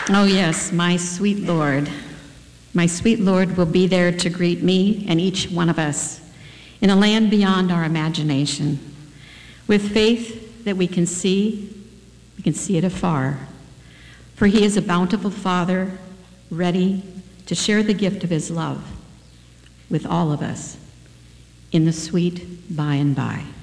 Oh, yes, my sweet Lord. My sweet Lord will be there to greet me and each one of us in a land beyond our imagination. With faith that we can see it afar. For he is a bountiful Father, ready to share the gift of his love with all of us in the sweet by and by.